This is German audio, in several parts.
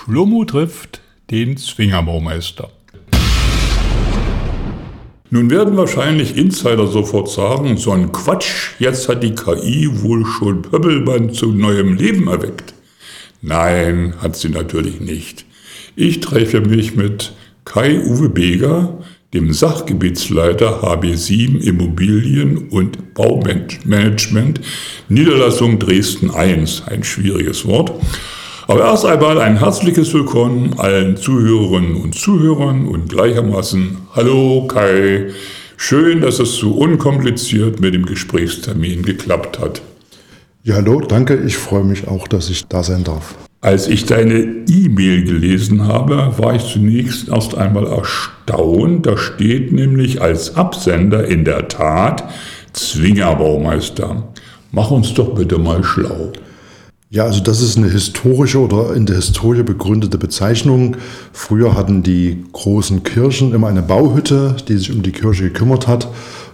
Schlummo trifft den Zwingerbaumeister. Nun werden wahrscheinlich Insider sofort sagen, so ein Quatsch, jetzt hat die KI wohl schon Pöppelmann zu neuem Leben erweckt. Nein, hat sie natürlich nicht. Ich treffe mich mit Kai-Uwe Beger, dem Sachgebietsleiter HB7 Immobilien- und Baumanagement, Niederlassung Dresden I, ein schwieriges Wort. Aber erst einmal ein herzliches Willkommen allen Zuhörerinnen und Zuhörern und gleichermaßen Hallo Kai, schön, dass es so unkompliziert mit dem Gesprächstermin geklappt hat. Ja, hallo, danke, ich freue mich auch, dass ich da sein darf. Als ich deine E-Mail gelesen habe, war ich zunächst erst einmal erstaunt. Da steht nämlich als Absender in der Tat Zwingerbaumeister. Mach uns doch bitte mal schlau. Ja, also das ist eine historische oder in der Historie begründete Bezeichnung. Früher hatten die großen Kirchen immer eine Bauhütte, die sich um die Kirche gekümmert hat.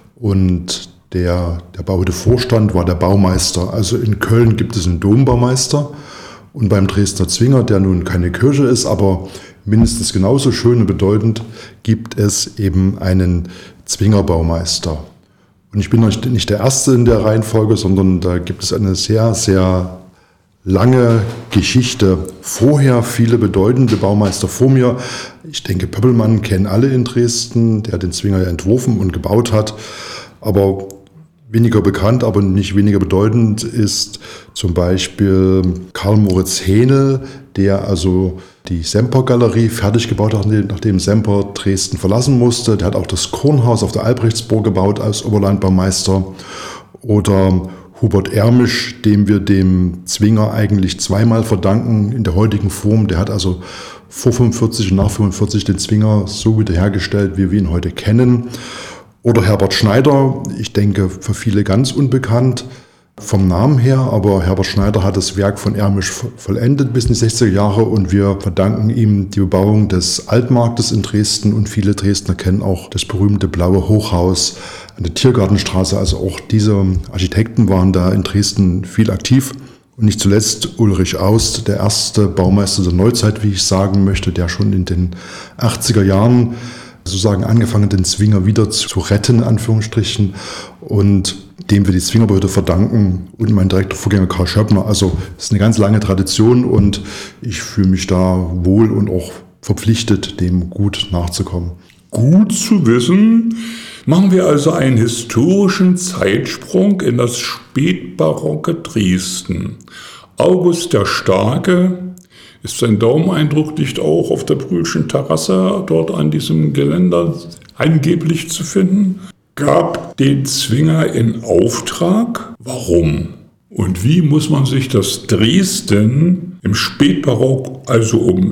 Und der Bauhütte-Vorstand war der Baumeister. Also in Köln gibt es einen Dombaumeister. Und beim Dresdner Zwinger, der nun keine Kirche ist, aber mindestens genauso schön und bedeutend, gibt es eben einen Zwingerbaumeister. Und ich bin nicht der Erste in der Reihenfolge, sondern da gibt es eine sehr, sehr lange Geschichte. Vorher viele bedeutende Baumeister vor mir. Ich denke, Pöppelmann kennen alle in Dresden, der den Zwinger ja entworfen und gebaut hat. Aber weniger bekannt, aber nicht weniger bedeutend ist zum Beispiel Karl Moritz Hähnel, der also die Semper-Galerie fertig gebaut hat, nachdem Semper Dresden verlassen musste. Der hat auch das Kornhaus auf der Albrechtsburg gebaut als Oberlandbaumeister. Oder Hubert Ermisch, dem wir dem Zwinger eigentlich zweimal verdanken in der heutigen Form. Der hat also vor 45 und nach 45 den Zwinger so wiederhergestellt, wie wir ihn heute kennen. Oder Herbert Schneider, ich denke für viele ganz unbekannt vom Namen her, aber Herbert Schneider hat das Werk von Ermisch vollendet bis in die 60er Jahre und wir verdanken ihm die Bebauung des Altmarktes in Dresden und viele Dresdner kennen auch das berühmte Blaue Hochhaus an der Tiergartenstraße. Also auch diese Architekten waren da in Dresden viel aktiv. Und nicht zuletzt Ulrich Aust, der erste Baumeister der Neuzeit, wie ich sagen möchte, der schon in den 80er Jahren sozusagen angefangen, den Zwinger wieder zu retten, in Anführungsstrichen, und dem wir die Zwingerbauhütte verdanken und mein direkter Vorgänger Karl Schöppner. Also es ist eine ganz lange Tradition und ich fühle mich da wohl und auch verpflichtet, dem gut nachzukommen. Gut zu wissen. Machen wir also einen historischen Zeitsprung in das spätbarocke Dresden. August der Starke, ist sein Daumeneindruck nicht auch auf der Brühlschen Terrasse dort an diesem Geländer angeblich zu finden? Gab den Zwinger in Auftrag? Warum? Und wie muss man sich das Dresden im Spätbarock, also um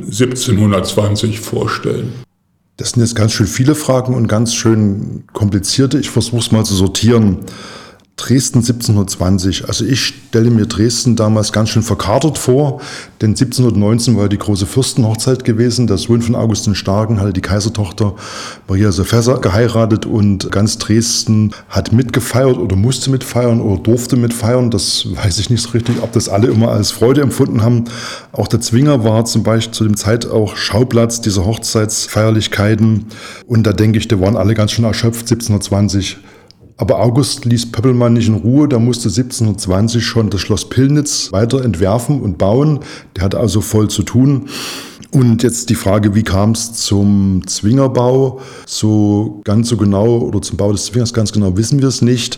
1720, vorstellen? Das sind jetzt ganz schön viele Fragen und ganz schön komplizierte. Ich versuche es mal zu sortieren. Dresden 1720. Also ich stelle mir Dresden damals ganz schön verkatert vor, denn 1719 war die große Fürstenhochzeit gewesen. Der Sohn von August den Starken hatte die Kaisertochter Maria Sophia geheiratet und ganz Dresden hat mitgefeiert oder musste mitfeiern oder durfte mitfeiern. Das weiß ich nicht so richtig, ob das alle immer als Freude empfunden haben. Auch der Zwinger war zum Beispiel zu dem Zeit auch Schauplatz dieser Hochzeitsfeierlichkeiten und da denke ich, da waren alle ganz schön erschöpft 1720. Aber August ließ Pöppelmann nicht in Ruhe, da musste 1720 schon das Schloss Pillnitz weiter entwerfen und bauen. Der hatte also voll zu tun. Und jetzt die Frage, wie kam es zum Zwingerbau? So ganz so genau oder zum Bau des Zwingers ganz genau wissen wir es nicht.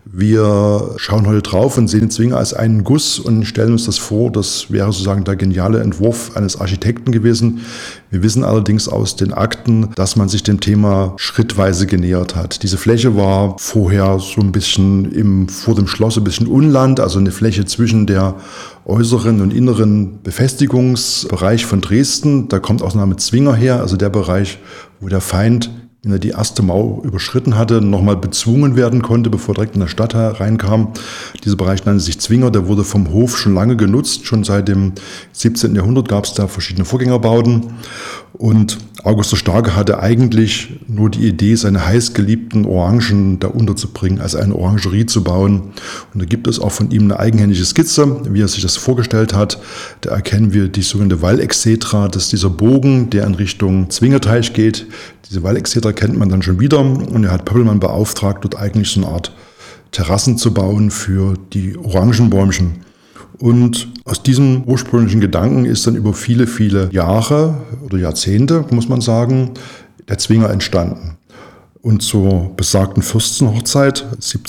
Wir schauen heute drauf und sehen den Zwinger als einen Guss und stellen uns das vor, das wäre sozusagen der geniale Entwurf eines Architekten gewesen. Wir wissen allerdings aus den Akten, dass man sich dem Thema schrittweise genähert hat. Diese Fläche war vorher so ein bisschen vor dem Schloss ein bisschen Unland, also eine Fläche zwischen der äußeren und inneren Befestigungsbereich von Dresden. Da kommt auch der Name Zwinger her, also der Bereich, wo der Feind, wenn er die erste Mauer überschritten hatte, nochmal bezwungen werden konnte, bevor er direkt in der Stadt hereinkam. Dieser Bereich nannte sich Zwinger, der wurde vom Hof schon lange genutzt. Schon seit dem 17. Jahrhundert gab es da verschiedene Vorgängerbauten. Und August der Starke hatte eigentlich nur die Idee, seine heißgeliebten Orangen da unterzubringen, also eine Orangerie zu bauen. Und da gibt es auch von ihm eine eigenhändige Skizze, wie er sich das vorgestellt hat. Da erkennen wir die sogenannte Wallexedra, das ist dieser Bogen, der in Richtung Zwingerteich geht. Diese Wallexedra kennt man dann schon wieder. Und er hat Pöppelmann beauftragt, dort eigentlich so eine Art Terrassen zu bauen für die Orangenbäumchen. Und aus diesem ursprünglichen Gedanken ist dann über viele, viele Jahre oder Jahrzehnte, muss man sagen, der Zwinger entstanden. Und zur besagten Fürstenhochzeit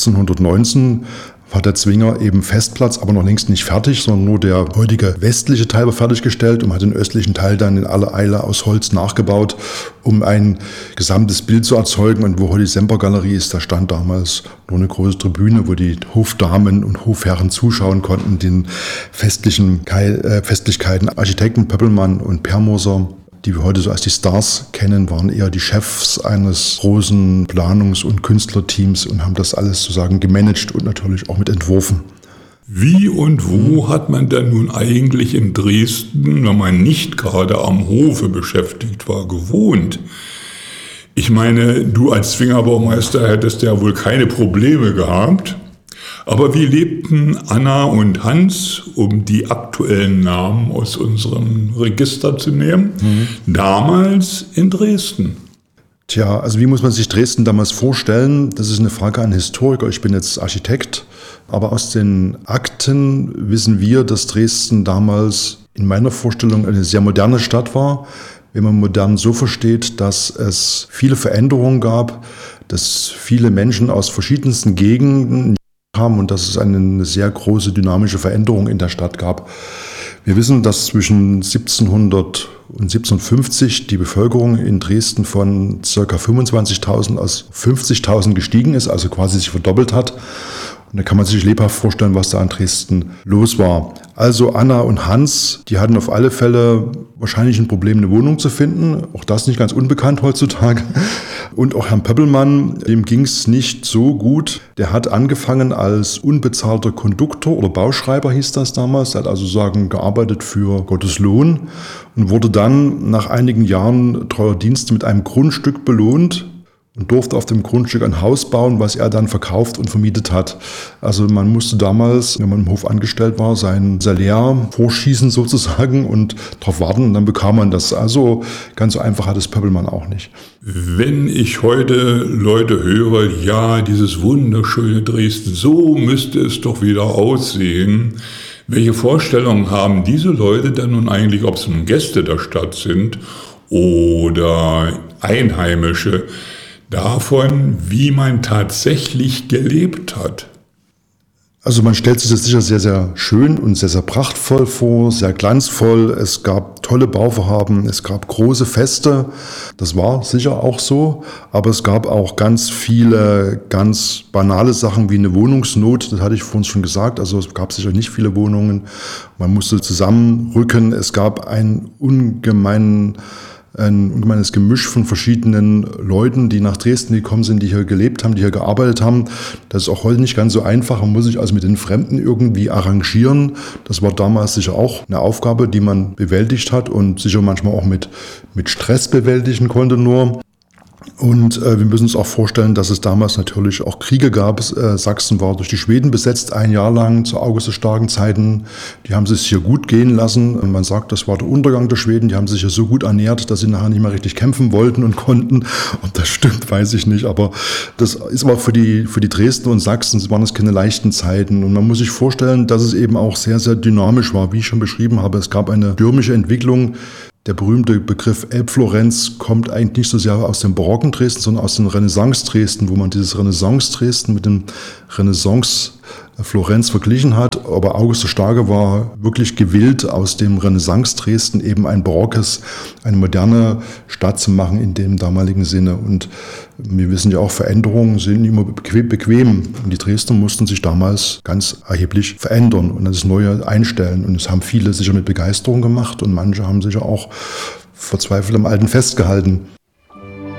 1719 war der Zwinger eben Festplatz, aber noch längst nicht fertig, sondern nur der heutige westliche Teil war fertiggestellt und hat den östlichen Teil dann in aller Eile aus Holz nachgebaut, um ein gesamtes Bild zu erzeugen. Und wo heute die Sempergalerie ist, da stand damals nur eine große Tribüne, wo die Hofdamen und Hofherren zuschauen konnten, den Festlichkeiten. Architekten Pöppelmann und Permoser, die wir heute so als die Stars kennen, waren eher die Chefs eines großen Planungs- und Künstlerteams und haben das alles sozusagen gemanagt und natürlich auch mit entworfen. Wie und wo hat man denn nun eigentlich in Dresden, wenn man nicht gerade am Hofe beschäftigt war, gewohnt? Ich meine, du als Zwingerbaumeister hättest ja wohl keine Probleme gehabt. Aber wie lebten Anna und Hans, um die aktuellen Namen aus unserem Register zu nehmen, damals in Dresden? Tja, also wie muss man sich Dresden damals vorstellen? Das ist eine Frage an Historiker. Ich bin jetzt Architekt, aber aus den Akten wissen wir, dass Dresden damals in meiner Vorstellung eine sehr moderne Stadt war. Wenn man modern so versteht, dass es viele Veränderungen gab, dass viele Menschen aus verschiedensten Gegenden haben und dass es eine sehr große dynamische Veränderung in der Stadt gab. Wir wissen, dass zwischen 1700 und 1750 die Bevölkerung in Dresden von ca. 25.000 aus 50.000 gestiegen ist, also quasi sich verdoppelt hat. Und da kann man sich lebhaft vorstellen, was da in Dresden los war. Also Anna und Hans, die hatten auf alle Fälle wahrscheinlich ein Problem, eine Wohnung zu finden. Auch das nicht ganz unbekannt heutzutage. Und auch Herrn Pöppelmann, dem ging es nicht so gut. Der hat angefangen als unbezahlter Konduktor oder Bauschreiber, hieß das damals. Er hat also gearbeitet für Gottes Lohn und wurde dann nach einigen Jahren treuer Dienste mit einem Grundstück belohnt und durfte auf dem Grundstück ein Haus bauen, was er dann verkauft und vermietet hat. Also man musste damals, wenn man im Hof angestellt war, sein Salär vorschießen sozusagen und darauf warten und dann bekam man das. Also ganz so einfach hat es Pöppelmann auch nicht. Wenn ich heute Leute höre, ja, dieses wunderschöne Dresden, so müsste es doch wieder aussehen. Welche Vorstellungen haben diese Leute denn nun eigentlich, ob es nun Gäste der Stadt sind oder Einheimische, davon, wie man tatsächlich gelebt hat? Also man stellt sich das sicher sehr, sehr schön und sehr, sehr prachtvoll vor, sehr glanzvoll. Es gab tolle Bauvorhaben, es gab große Feste. Das war sicher auch so. Aber es gab auch ganz viele ganz banale Sachen wie eine Wohnungsnot. Das hatte ich vorhin schon gesagt. Also es gab sicher nicht viele Wohnungen. Man musste zusammenrücken. Es gab ein ungemeines Gemisch von verschiedenen Leuten, die nach Dresden gekommen sind, die hier gelebt haben, die hier gearbeitet haben. Das ist auch heute nicht ganz so einfach. Man muss sich also mit den Fremden irgendwie arrangieren. Das war damals sicher auch eine Aufgabe, die man bewältigt hat und sicher manchmal auch mit Stress bewältigen konnte nur. Und wir müssen uns auch vorstellen, dass es damals natürlich auch Kriege gab. Sachsen war durch die Schweden besetzt, ein Jahr lang zu August der Starken Zeiten. Die haben es sich hier gut gehen lassen. Und man sagt, das war der Untergang der Schweden. Die haben sich ja so gut ernährt, dass sie nachher nicht mehr richtig kämpfen wollten und konnten. Ob das stimmt, weiß ich nicht. Aber das ist aber für die Dresden und Sachsen waren es keine leichten Zeiten. Und man muss sich vorstellen, dass es eben auch sehr, sehr dynamisch war. Wie ich schon beschrieben habe, es gab eine stürmische Entwicklung. Der berühmte Begriff Elbflorenz kommt eigentlich nicht so sehr aus dem barocken Dresden, sondern aus dem Renaissance-Dresden, wo man dieses Renaissance-Dresden mit dem Renaissance-Florenz verglichen hat. Aber August der Starke war wirklich gewillt, aus dem Renaissance-Dresden eben ein barockes, eine moderne Stadt zu machen in dem damaligen Sinne. Und wir wissen ja auch, Veränderungen sind immer bequem. Und die Dresdner mussten sich damals ganz erheblich verändern und das Neue einstellen. Und es haben viele sicher mit Begeisterung gemacht und manche haben sicher auch verzweifelt am Alten festgehalten.